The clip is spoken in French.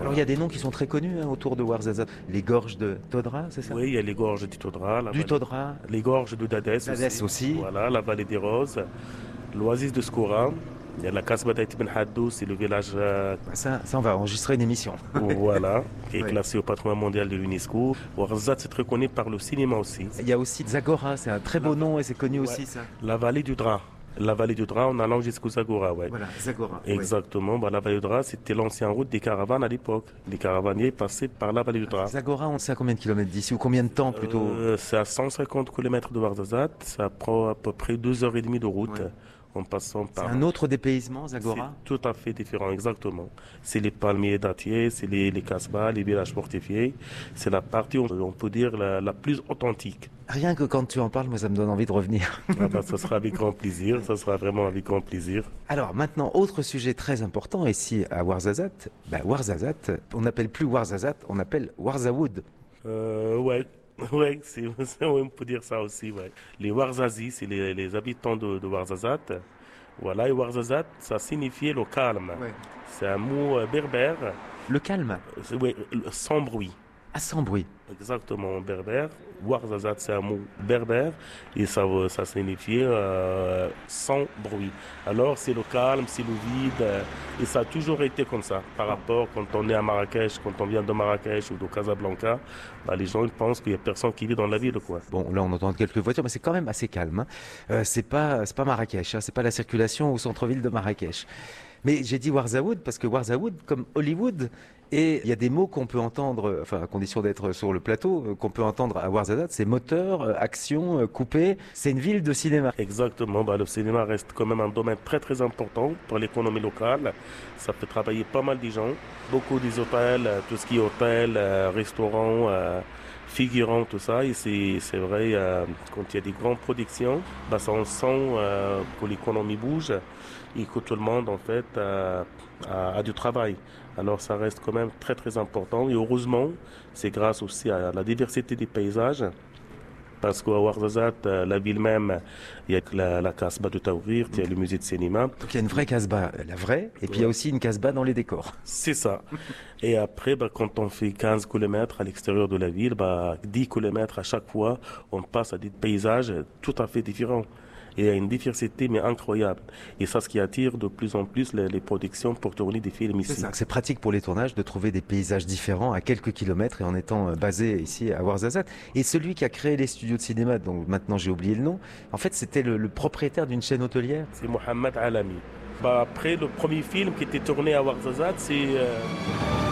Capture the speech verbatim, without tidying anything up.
Alors il y a des noms qui sont très connus hein, autour de Ouarzazate. Les gorges de Todra, c'est ça? Oui, il y a les gorges du Todra, la Du vallée- Todra, les gorges de Dadès Dadès aussi. aussi. Voilà, la vallée des Roses, l'oasis de Skoura. Il y a la Kasbah d'Aït Ben Haddou, c'est le village euh, Bah, Ça, ça, on va enregistrer une émission. voilà, qui est Ouais. classé au patrimoine mondial de l'UNESCO. Ouarzazate, c'est reconnu par le cinéma aussi. Il y a aussi Zagora, c'est un très beau nom et c'est connu Ouais. aussi ça. La vallée du Dra. La vallée du Dra en allant jusqu'au Zagora, ouais. Voilà, Zagora. ouais. Exactement, bah, la vallée du Dra, c'était l'ancienne route des caravanes à l'époque. Les caravaniers passaient par la vallée du Dra. Zagora, on sait à combien de kilomètres d'ici ou combien de temps plutôt? Euh, c'est à cent cinquante kilomètres de Ouarzazate, ça prend à peu près deux heures trente de route Ouais. en passant C'est par... un autre dépaysement, Zagora? C'est tout à fait différent, exactement. C'est les palmiers dattiers, c'est les, les casbahs, les villages fortifiés. C'est la partie, on, on peut dire, la, la plus authentique. Rien que quand tu en parles, moi ça me donne envie de revenir. Ah bah, ça sera avec grand plaisir, ça sera vraiment avec grand plaisir. Alors maintenant, autre sujet très important ici à Ouarzazate. Bah, Ouarzazate, on n'appelle plus Ouarzazate, on appelle Ouarzaoud. Euh, ouais. Ouais, c'est, c'est- ouais, on peut dire ça aussi, ouais. Les Ouarzazis, c'est les, les habitants de, de Ouarzazate. Voilà, et Ouarzazate, ça signifiait le calme. Ouais. C'est un mot euh, berbère, Le calme, c'est, ouais, le- sans bruit. à sans bruit. Exactement, en berbère. Ouarzazate, c'est un mot berbère et ça, veut- ça signifiait euh, sans bruit. Alors, c'est le calme, c'est le vide euh, et ça a toujours été comme ça. Par rapport, quand on est à Marrakech, quand on vient de Marrakech ou de Casablanca, bah, les gens ils pensent qu'il n'y a personne qui vit dans la ville, quoi. Bon, là on entend quelques voitures, mais c'est quand même assez calme. hein. Euh, c'est pas, c'est pas Marrakech, hein, c'est pas la circulation au centre-ville de Marrakech. Mais j'ai dit Ouarzaoud parce que Ouarzaoud, comme Hollywood, et il y a des mots qu'on peut entendre, euh, enfin à condition d'être sur le plateau, euh, qu'on peut entendre à Ouarzazate, c'est moteur, euh, action, euh, coupé. C'est une ville de cinéma. Exactement, bah, le cinéma reste quand même un domaine très très important pour l'économie locale. Ça fait travailler pas mal de gens. Beaucoup des hôtels, euh, tout ce qui est hôtel, euh, restaurants, euh, figurants, tout ça. Et c'est, c'est vrai, euh, quand il y a des grandes productions, bah, ça on sent euh, que l'économie bouge et que tout le monde en fait euh, a, a du travail. Alors ça reste quand même très très important. Et heureusement, c'est grâce aussi à la diversité des paysages. Parce qu'à Ouarzazate, euh, la ville même, il y a que la, la Casbah de Taourir, il y a le musée de cinéma. Donc il y a une vraie casbah, la vraie, et puis il y a aussi une casbah dans les décors. C'est ça. Et après, bah, quand on fait quinze kilomètres à l'extérieur de la ville, bah, dix kilomètres à chaque fois, on passe à des paysages tout à fait différents. Et il y a une diversité, mais incroyable. Et ça, ce qui attire de plus en plus les, les productions pour tourner des films C'est ici. ça. C'est pratique pour les tournages de trouver des paysages différents à quelques kilomètres et en étant euh, basé ici à Ouarzazate. Et celui qui a créé les studios de cinéma, dont maintenant j'ai oublié le nom, en fait c'était le, le propriétaire d'une chaîne hôtelière. C'est Mohamed Alami. Bah, après, le premier film qui était tourné à Ouarzazate, c'est... euh,